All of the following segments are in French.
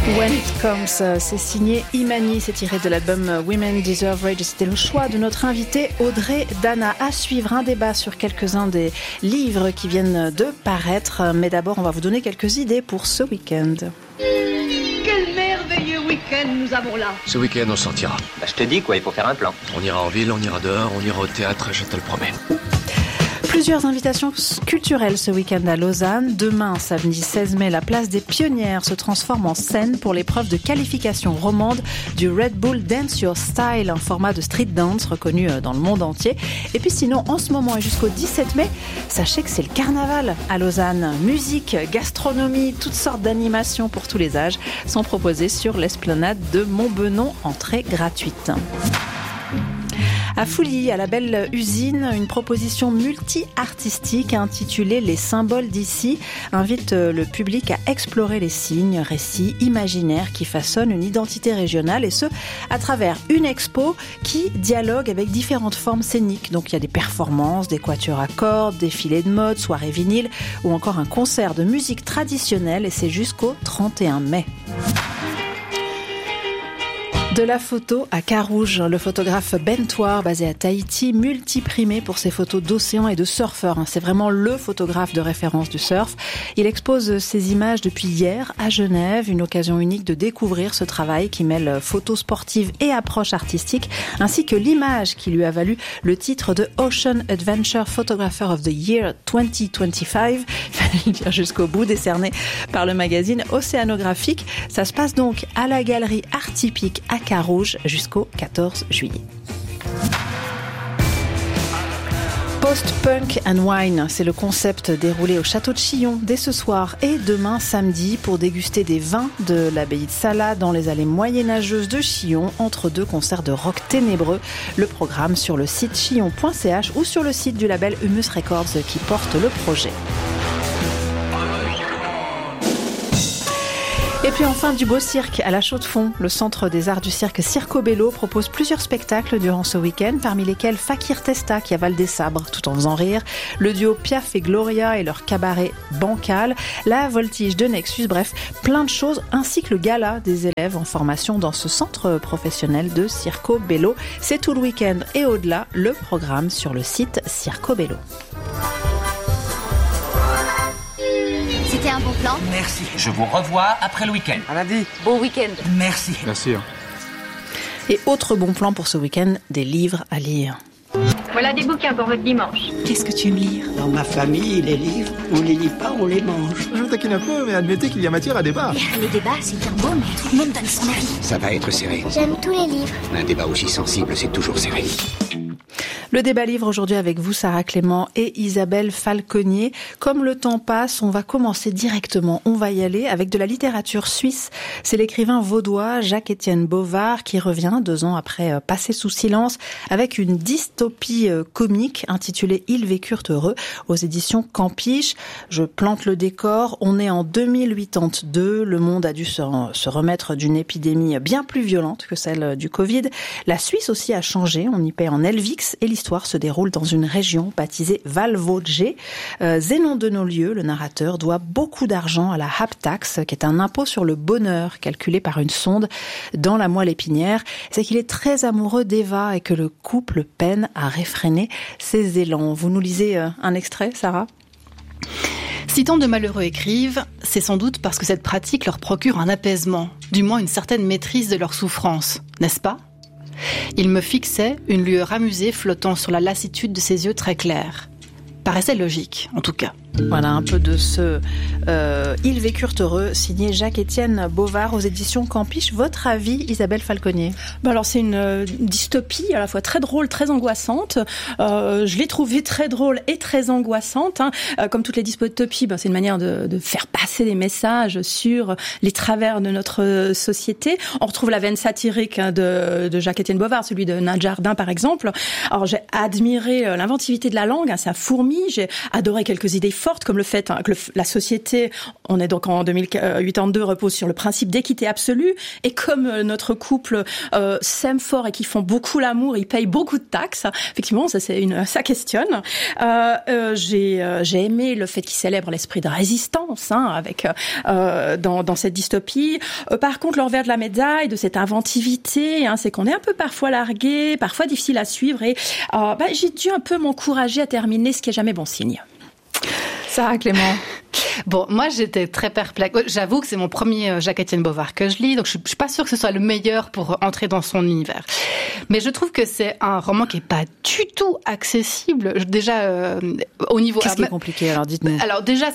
When It Comes, c'est signé Imani, c'est tiré de l'album Women Deserve Rage. C'était le choix de notre invitée Audrey Dana. À suivre un débat sur quelques-uns des livres qui viennent de paraître. Mais d'abord, on va vous donner quelques idées pour ce week-end. Quel merveilleux week-end nous avons là. Ce week-end, on sortira. Je te dis quoi, il faut faire un plan. On ira en ville, on ira dehors, on ira au théâtre, je te le promets. Plusieurs invitations culturelles ce week-end à Lausanne. Demain, samedi 16 mai, la place des Pionnières se transforme en scène pour l'épreuve de qualification romande du Red Bull Dance Your Style, un format de street dance reconnu dans le monde entier. Et puis sinon, en ce moment et jusqu'au 17 mai, sachez que c'est le carnaval à Lausanne. Musique, gastronomie, toutes sortes d'animations pour tous les âges sont proposées sur l'esplanade de Montbenon, entrée gratuite. À Fouilly, à la belle usine, une proposition multi-artistique intitulée « Les symboles d'ici » invite le public à explorer les signes, récits, imaginaires qui façonnent une identité régionale, et ce, à travers une expo qui dialogue avec différentes formes scéniques. Donc il y a des performances, des quatuors à cordes, défilés de mode, soirées vinyles ou encore un concert de musique traditionnelle, et c'est jusqu'au 31 mai. De la photo à Carouge, le photographe Ben Thouar, basé à Tahiti, multiprimé pour ses photos d'océan et de surfeurs. C'est vraiment le photographe de référence du surf. Il expose ses images depuis hier à Genève, une occasion unique de découvrir ce travail qui mêle photos sportives et approche artistique, ainsi que l'image qui lui a valu le titre de Ocean Adventure Photographer of the Year 2025, jusqu'au bout, décerné par le magazine Océanographique. Ça se passe donc à la galerie Artipique à Carouge jusqu'au 14 juillet. Post-punk and wine, c'est le concept déroulé au château de Chillon dès ce soir et demain samedi pour déguster des vins de l'abbaye de Sala dans les allées moyenâgeuses de Chillon entre deux concerts de rock ténébreux. Le programme sur le site chillon.ch ou sur le site du label Humus Records qui porte le projet. Et puis enfin, du beau cirque à la Chaux-de-Fonds. Le Centre des Arts du Cirque Circo Bello propose plusieurs spectacles durant ce week-end, parmi lesquels Fakir Testa qui avale des sabres tout en faisant rire, le duo Piaf et Gloria et leur cabaret bancal, la voltige de Nexus, bref, plein de choses, ainsi que le gala des élèves en formation dans ce centre professionnel de Circo Bello. C'est tout le week-end et au-delà, le programme sur le site Circo Bello. C'était un bon plan. Merci. Je vous revois après le week-end. À lundi. Bon week-end. Merci. Bien sûr. Et autre bon plan pour ce week-end, des livres à lire. Voilà des bouquins pour votre dimanche. Qu'est-ce que tu aimes lire ? Dans ma famille, les livres, on les lit pas, on les mange. Je vous taquine un peu, mais admettez qu'il y a matière à débat. Les débats, c'est bien beau, mais tout le monde donne son avis. Ça va être serré. J'aime tous les livres. Un débat aussi sensible, c'est toujours serré. Le débat livre aujourd'hui avec vous, Sarah Clément et Isabelle Falconier. Comme le temps passe, on va commencer directement. On va y aller avec de la littérature suisse. C'est l'écrivain vaudois Jacques-Étienne Bovard qui revient 2 ans après Passer sous silence avec une dystopie comique intitulée Ils vécurent heureux aux éditions Campiche. Je plante le décor. On est en 2082. Le monde a dû se remettre d'une épidémie bien plus violente que celle du Covid. La Suisse aussi a changé. On y paie en Elvix et l'histoire se déroule dans une région baptisée Val-Vaudger. Zénon de Nolieu, le narrateur, doit beaucoup d'argent à la Haptax, qui est un impôt sur le bonheur calculé par une sonde dans la moelle épinière. C'est qu'il est très amoureux d'Eva et que le couple peine à réfréner ses élans. Vous nous lisez un extrait, Sarah ? Si tant de malheureux écrivent, c'est sans doute parce que cette pratique leur procure un apaisement, du moins une certaine maîtrise de leur souffrance, n'est-ce pas ? Il me fixait, une lueur amusée flottant sur la lassitude de ses yeux très clairs. Paraissait logique, en tout cas. Voilà un peu de ce Ils vécurent heureux, signé Jacques-Étienne Bovard aux éditions Campiche. Votre avis, Isabelle Falconier ? Alors c'est une dystopie à la fois très drôle, très angoissante. Je l'ai trouvée très drôle et très angoissante. Comme toutes les dystopies, c'est une manière de faire passer des messages sur les travers de notre société. On retrouve la veine satirique de Jacques-Étienne Bovard, celui de Nain Jardin par exemple. Alors j'ai admiré l'inventivité de la langue, ça fourmille. J'ai adoré quelques idées fortes, comme le fait que la société, on est donc en 2082, repose sur le principe d'équité absolue, et comme notre couple s'aime fort et qu'ils font beaucoup l'amour, ils payent beaucoup de taxes. Effectivement, ça questionne. J'ai aimé le fait qu'ils célèbrent l'esprit de résistance, avec dans cette dystopie. Par contre, l'envers de la médaille de cette inventivité, c'est qu'on est un peu parfois largué, parfois difficile à suivre, et j'ai dû un peu m'encourager à terminer, ce qui est jamais bon signe. Sarah Clément. Bon, moi j'étais très perplexe. J'avoue que c'est mon premier Jacques-Étienne Bovard que je lis, donc je suis pas sûre que ce soit le meilleur pour entrer dans son univers. Mais je trouve que c'est un roman qui est pas du tout accessible. Déjà au niveau. Qu'est-ce qui est compliqué, alors dites-nous. Alors déjà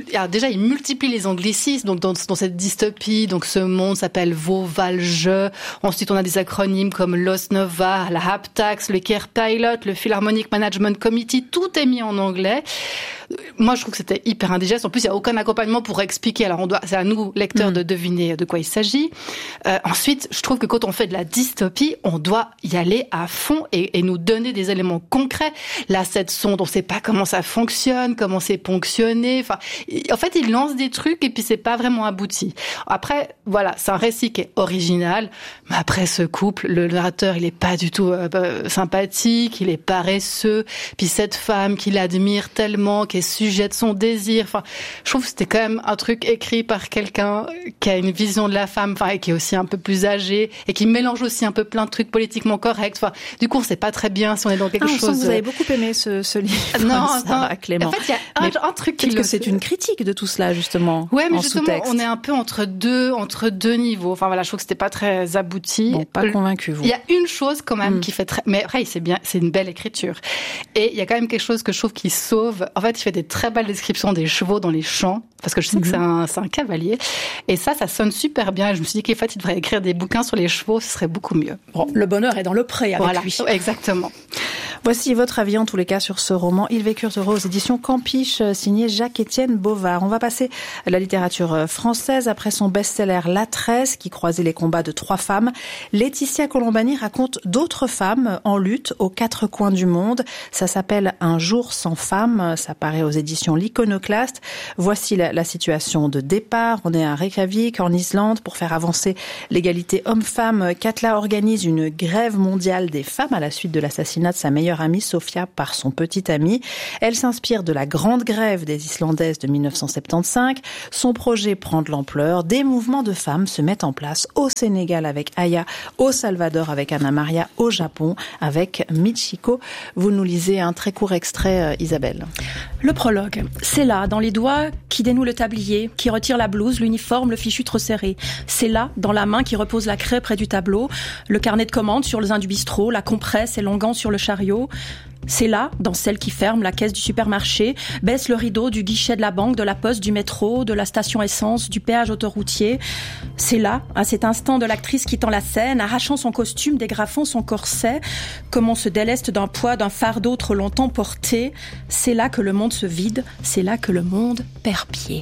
il multiplie les anglicismes. Donc dans cette dystopie, donc ce monde s'appelle Vauvalje. Ensuite on a des acronymes comme Los Nova, la Haptax, le Care Pilot, le Philharmonic Management Committee. Tout est mis en anglais. Moi, je trouve que c'était hyper indigeste. En plus, il n'y a aucun accompagnement pour expliquer. Alors, c'est à nous, lecteurs, de deviner de quoi il s'agit. Ensuite, je trouve que quand on fait de la dystopie, on doit y aller à fond et nous donner des éléments concrets. Là, cette sonde, on ne sait pas comment ça fonctionne, comment c'est ponctionné. Enfin, en fait, il lance des trucs et puis c'est pas vraiment abouti. Après, voilà, c'est un récit qui est original. Mais après, ce couple, le narrateur, il est pas du tout sympathique, il est paresseux. Puis cette femme qu'il admire tellement, qui est sujet de son désir. Enfin, je trouve que c'était quand même un truc écrit par quelqu'un qui a une vision de la femme, et qui est aussi un peu plus âgé et qui mélange aussi un peu plein de trucs politiquement corrects. Enfin, du coup, on sait pas très bien si on est dans quelque chose. Vous avez beaucoup aimé ce livre. Non, Sarah Clément. En fait, il y a un truc qui. Est-ce que c'est une critique de tout cela, justement? Ouais, mais en justement, sous-texte. on est un peu entre deux niveaux. Enfin voilà, je trouve que c'était pas très abouti. Bon, pas convaincu, vous. Il y a une chose quand même qui fait très, mais après, c'est bien, c'est une belle écriture. Et il y a quand même quelque chose que je trouve qui sauve. En fait, il fait des très belles descriptions des chevaux dans les champs, parce que je sais que c'est un cavalier. Et ça sonne super bien. Je me suis dit qu'en fait, il devrait écrire des bouquins sur les chevaux, ce serait beaucoup mieux. Bon, le bonheur est dans le pré avec lui. Exactement. Voici votre avis en tous les cas sur ce roman Ils vécurent heureux aux éditions Campiche, signé Jacques-Étienne Bovard. On va passer à la littérature française. Après son best-seller La Tresse, qui croisait les combats de 3 femmes, Laetitia Colombani raconte d'autres femmes en lutte aux 4 coins du monde. Ça s'appelle Un jour sans femme. Ça paraît aux éditions L'Iconoclaste. Voici la situation de départ. On est à Reykjavik, en Islande, pour faire avancer l'égalité homme-femme. Katla organise une grève mondiale des femmes à la suite de l'assassinat de sa meilleure amie Sofia par son petit ami. Elle s'inspire de la grande grève des Islandaises de 1975. Son projet prend de l'ampleur. Des mouvements de femmes se mettent en place au Sénégal avec Aya, au Salvador avec Anna Maria, au Japon avec Michiko. Vous nous lisez un très court extrait, Isabelle. Le prologue. C'est là, dans les doigts, qui dénoue le tablier, qui retire la blouse, l'uniforme, le fichu trop serré. C'est là, dans la main qui repose la craie près du tableau, le carnet de commandes sur le zin du bistrot, la compresse et l'onguent sur le chariot. C'est là, dans celle qui ferme la caisse du supermarché, baisse le rideau du guichet de la banque, de la poste, du métro, de la station essence, du péage autoroutier. C'est là, à cet instant de l'actrice quittant la scène, arrachant son costume, dégrafant son corset, comme on se déleste d'un poids, d'un fardeau trop longtemps porté. C'est là que le monde se vide, c'est là que le monde perd pied.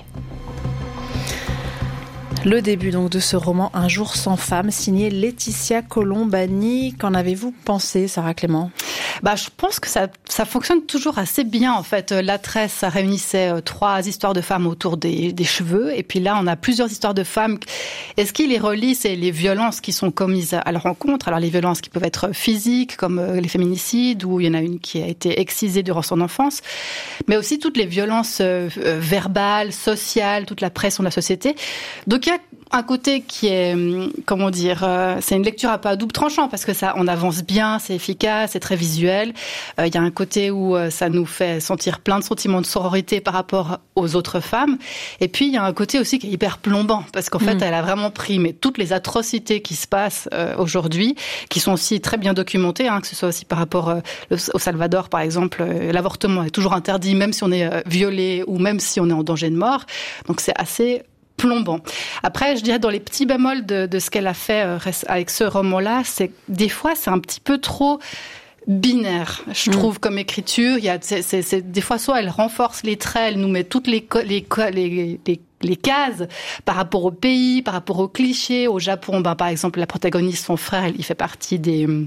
Le début donc de ce roman Un jour sans femme, signé Laetitia Colombani. Qu'en avez-vous pensé, Sarah Clément ? Je pense que ça fonctionne toujours assez bien, en fait. La Tresse, ça réunissait 3 histoires de femmes autour des cheveux. Et puis là, on a plusieurs histoires de femmes. Et ce qui les relie, c'est les violences qui sont commises à leur rencontre. Alors, les violences qui peuvent être physiques, comme les féminicides, où il y en a une qui a été excisée durant son enfance. Mais aussi toutes les violences verbales, sociales, toute la pression de la société. Donc, il y a un côté qui est, c'est une lecture un peu à double tranchant, parce que ça, on avance bien, c'est efficace, c'est très visuel. Il y a un côté où ça nous fait sentir plein de sentiments de sororité par rapport aux autres femmes. Et puis, il y a un côté aussi qui est hyper plombant, parce qu'en fait, elle a vraiment pris toutes les atrocités qui se passent aujourd'hui, qui sont aussi très bien documentées, que ce soit aussi par rapport au Salvador, par exemple. L'avortement est toujours interdit, même si on est violé ou même si on est en danger de mort. Donc, c'est assez plombant. Après, je dirais dans les petits bémols de ce qu'elle a fait avec ce roman-là, c'est des fois c'est un petit peu trop binaire, je trouve, comme écriture. Il y a des fois soit elle renforce les traits, elle nous met toutes les cases par rapport au pays, par rapport aux clichés. Au Japon, par exemple, la protagoniste, son frère, il fait partie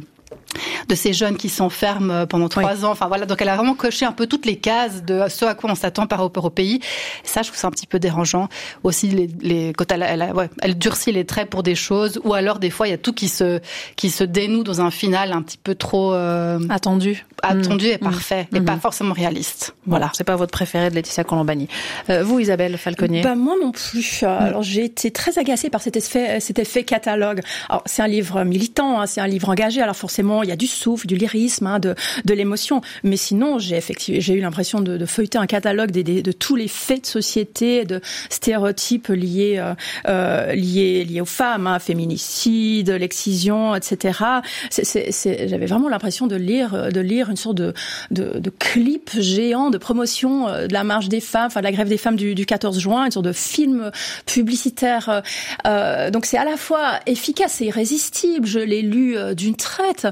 de ces jeunes qui s'enferment pendant 3 ans. Enfin voilà, donc elle a vraiment coché un peu toutes les cases de ce à quoi on s'attend par rapport au pays. Ça, je trouve ça un petit peu dérangeant. Aussi, quand elle durcit les traits pour des choses, ou alors des fois il y a tout qui se dénoue dans un final un petit peu trop attendu et parfait, et pas forcément réaliste. Voilà. C'est pas votre préféré de Laetitia Colombani. Vous, Isabelle Falconier? Moi non plus. Alors j'ai été très agacée par cet effet catalogue. Alors c'est un livre militant, c'est un livre engagé. Alors forcément, il y a du souffle, du lyrisme, de l'émotion. Mais sinon, j'ai eu l'impression de feuilleter un catalogue de tous les faits de société, de stéréotypes liés aux femmes, féminicide, l'excision, etc. J'avais vraiment l'impression de lire une sorte de clip géant de promotion de la marche des femmes, de la grève des femmes du 14 juin, une sorte de film publicitaire. Donc c'est à la fois efficace et irrésistible. Je l'ai lu d'une traite.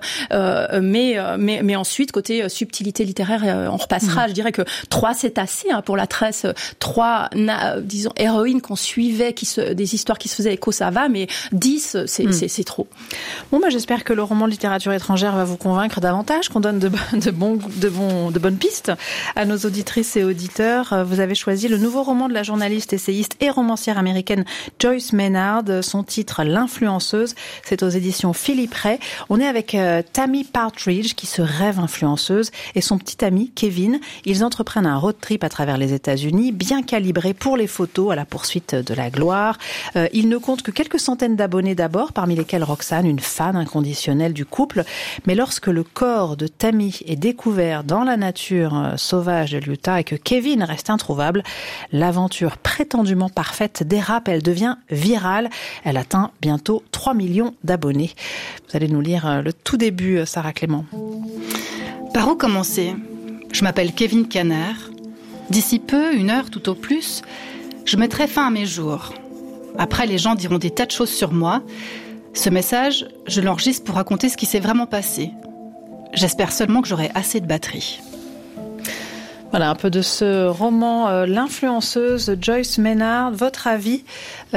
Mais ensuite, côté subtilité littéraire, on repassera. Je dirais que 3, c'est assez pour la tresse. 3, disons, héroïnes qu'on suivait, des histoires qui se faisaient écho, ça va, mais 10, c'est trop. Bon, j'espère que le roman de littérature étrangère va vous convaincre davantage, qu'on donne de bonnes pistes à nos auditrices et auditeurs. Vous avez choisi le nouveau roman de la journaliste, essayiste et romancière américaine Joyce Maynard, son titre L'influenceuse. C'est aux éditions Philippe Ray. On est avec Tammy Partridge, qui se rêve influenceuse, et son petit ami Kevin. Ils entreprennent un road trip à travers les États-Unis, bien calibré pour les photos à la poursuite de la gloire. Ils ne comptent que quelques centaines d'abonnés d'abord, parmi lesquels Roxane, une fan inconditionnelle du couple. Mais lorsque le corps de Tammy est découvert dans la nature sauvage de l'Utah et que Kevin reste introuvable, l'aventure prétendument parfaite dérape, elle devient virale. Elle atteint bientôt 3 millions d'abonnés. Vous allez nous lire le tout début, Sarah Clément. Par où commencer ? Je m'appelle Kevin Canner. D'ici peu, 1 heure tout au plus, je mettrai fin à mes jours. Après, les gens diront des tas de choses sur moi. Ce message, je l'enregistre pour raconter ce qui s'est vraiment passé. J'espère seulement que j'aurai assez de batterie. Voilà, un peu de ce roman L'influenceuse, Joyce Maynard. Votre avis, Isabelle ?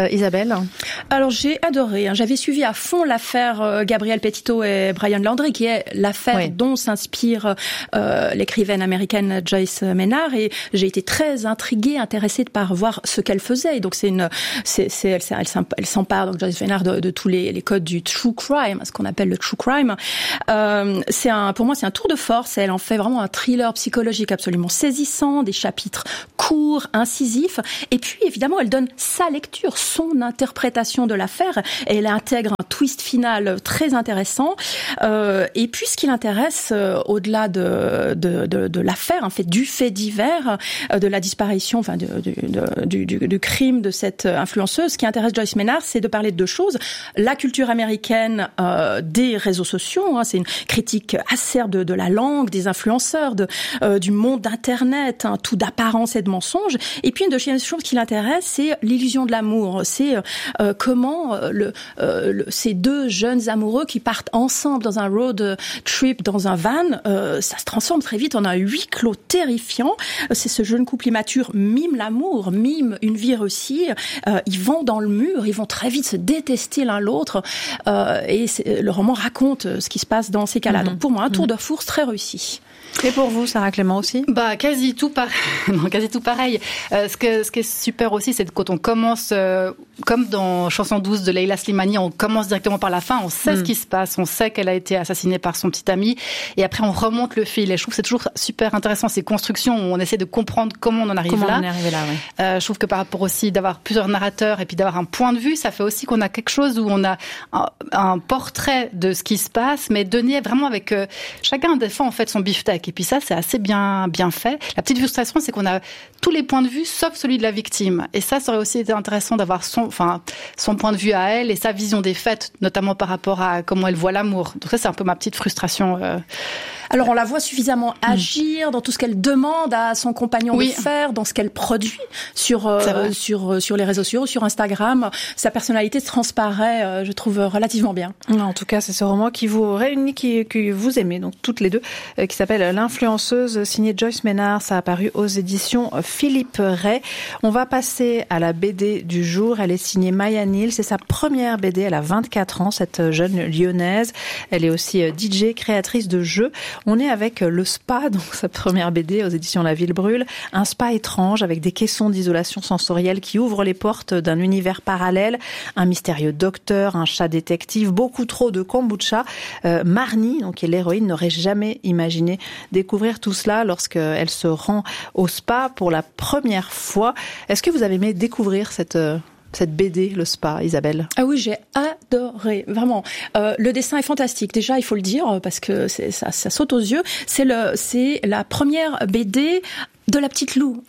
Alors, j'ai adoré. J'avais suivi à fond l'affaire Gabrielle Petito et Brian Landry, qui est l'affaire dont s'inspire l'écrivaine américaine Joyce Maynard. Et j'ai été très intriguée, intéressée par voir ce qu'elle faisait. Et donc, elle s'empare, donc, Joyce Maynard, de tous les codes du true crime, ce qu'on appelle le true crime. Pour moi, c'est un tour de force. Elle en fait vraiment un thriller psychologique absolument saisissant, des chapitres courts, incisifs, et puis évidemment elle donne sa lecture, son interprétation de l'affaire, et elle intègre un twist final très intéressant. Et puis ce qui l'intéresse, au-delà de l'affaire, du fait divers, de la disparition, du crime de cette influenceuse, ce qui intéresse Joyce Maynard, c'est de parler de 2 choses: la culture américaine des réseaux sociaux, c'est une critique acerbe de la langue, des influenceurs, du monde Internet, tout d'apparence et de mensonge. Et puis une deuxième chose qui l'intéresse, c'est l'illusion de l'amour. C'est comment ces 2 jeunes amoureux qui partent ensemble dans un road trip, dans un van, ça se transforme très vite en un huis clos terrifiant. C'est ce jeune couple immature mime l'amour, mime une vie réussie. Ils vont dans le mur, ils vont très vite se détester l'un l'autre. Et le roman raconte ce qui se passe dans ces cas-là. Donc pour moi, un tour de force très réussi. Et pour vous, Sarah Clément aussi ? Quasi tout pareil. Ce qui est super aussi, c'est que quand on commence, comme dans Chanson douce de Leila Slimani, on commence directement par la fin, on sait ce qui se passe, on sait qu'elle a été assassinée par son petit ami, et après on remonte le fil. Et je trouve que c'est toujours super intéressant, ces constructions où on essaie de comprendre comment on en arrive là. Je trouve que par rapport aussi d'avoir plusieurs narrateurs et puis d'avoir un point de vue, ça fait aussi qu'on a quelque chose où on a un portrait de ce qui se passe, mais donné vraiment avec chacun défend en fait son beefsteak. Et puis ça, c'est assez bien fait. La petite frustration, c'est qu'on a tous les points de vue sauf celui de la victime. Et ça aurait aussi été intéressant d'avoir son point de vue à elle et sa vision des faits, notamment par rapport à comment elle voit l'amour. Donc ça, c'est un peu ma petite frustration Alors on la voit suffisamment agir dans tout ce qu'elle demande à son compagnon de faire, dans ce qu'elle produit sur les réseaux sociaux, sur Instagram. Sa personnalité transparaît, je trouve, relativement bien. En tout cas, c'est ce roman qui vous réunit, que vous aimez, donc toutes les deux, qui s'appelle L'influenceuse, signé Joyce Ménard. Ça a paru aux éditions Philippe Ray. On va passer à la BD du jour. Elle est signée Maya Neal. C'est sa première BD. Elle a 24 ans, cette jeune lyonnaise. Elle est aussi DJ, créatrice de jeux. On est avec Le Spa, donc sa première BD aux éditions La Ville Brûle. Un spa étrange avec des caissons d'isolation sensorielle qui ouvrent les portes d'un univers parallèle. Un mystérieux docteur, un chat détective, beaucoup trop de kombucha. Marnie, donc, qui est l'héroïne, n'aurait jamais imaginé découvrir tout cela lorsqu'elle se rend au spa pour la première fois. Est-ce que vous avez aimé découvrir cette BD, Le Spa, Isabelle? Ah oui, j'ai adoré, vraiment. Le dessin est fantastique. Déjà, il faut le dire, parce que ça saute aux yeux. C'est la première BD de la petite Lou,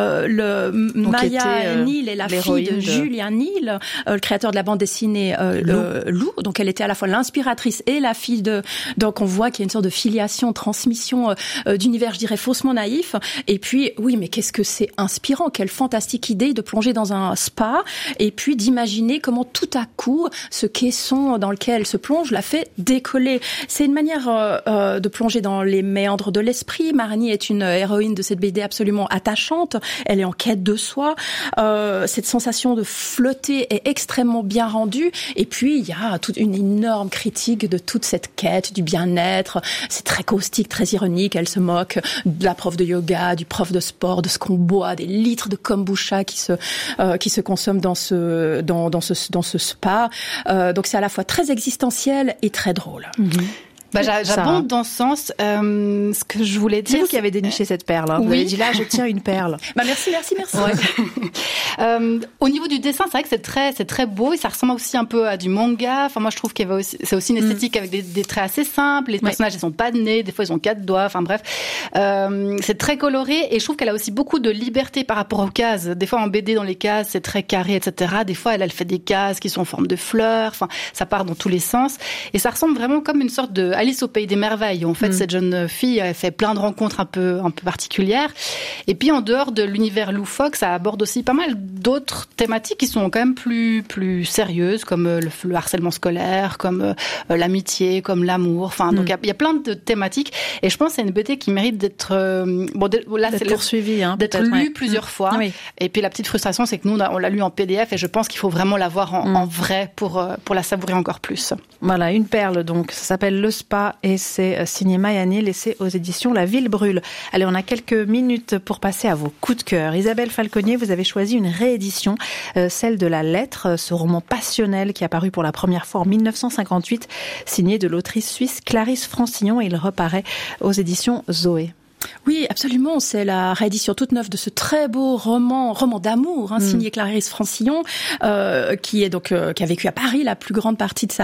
Maya Neal est la fille de Julien Neal, le créateur de la bande dessinée Lou. Donc elle était à la fois l'inspiratrice et la fille de. Donc on voit qu'il y a une sorte de filiation, transmission d'univers, je dirais faussement naïf. Et puis oui, mais qu'est-ce que c'est inspirant, quelle fantastique idée de plonger dans un spa et puis d'imaginer comment tout à coup ce caisson dans lequel elle se plonge la fait décoller. C'est une manière de plonger dans les méandres de l'esprit. Marnie est une héroïne de cette BD absolument attachante, elle est en quête de soi, cette sensation de flotter est extrêmement bien rendue, et puis il y a toute une énorme critique de toute cette quête du bien-être, c'est très caustique, très ironique, elle se moque de la prof de yoga, du prof de sport, de ce qu'on boit, des litres de kombucha qui se consomment dans ce spa, donc c'est à la fois très existentiel et très drôle. J'abonde dans ce sens. Ce que je voulais dire, c'est vous qui avez déniché cette perle. Hein. Vous avez dit là, je tiens une perle. Merci. Ouais. Au niveau du dessin, c'est vrai que c'est très beau et ça ressemble aussi un peu à du manga. Enfin, moi, je trouve c'est aussi une esthétique avec des traits assez simples. Les personnages, ils sont pas de nez. Des fois, ils ont 4 doigts. Enfin, bref. C'est très coloré et je trouve qu'elle a aussi beaucoup de liberté par rapport aux cases. Des fois, en BD, dans les cases, c'est très carré, etc. Des fois, elle fait des cases qui sont en forme de fleurs. Enfin, ça part dans tous les sens. Et ça ressemble vraiment comme une sorte de Alice au Pays des Merveilles. En fait, cette jeune fille a fait plein de rencontres un peu particulières. Et puis, en dehors de l'univers loufoque, ça aborde aussi pas mal d'autres thématiques qui sont quand même plus sérieuses, comme le harcèlement scolaire, comme l'amitié, comme l'amour. Enfin, donc il y a plein de thématiques. Et je pense que c'est une BD qui mérite d'être d'être poursuivie, d'être lue plusieurs fois. Oui. Et puis la petite frustration, c'est que nous on l'a lu en PDF et je pense qu'il faut vraiment la voir en vrai pour la savourer encore plus. Voilà, une perle donc. Ça s'appelle Le Spa et c'est signé Maya Neal et c'est aux éditions La Ville Brûle. Allez, on a quelques minutes pour passer à vos coups de cœur. Isabelle Falconier, vous avez choisi une réédition, celle de La Lettre, ce roman passionnel qui est apparu pour la première fois en 1958, signé de l'autrice suisse Clarisse Francillon, et il reparaît aux éditions Zoé. Oui, absolument. C'est la réédition toute neuve de ce très beau roman d'amour, signé Clarisse Francillon, qui a vécu à Paris la plus grande partie de sa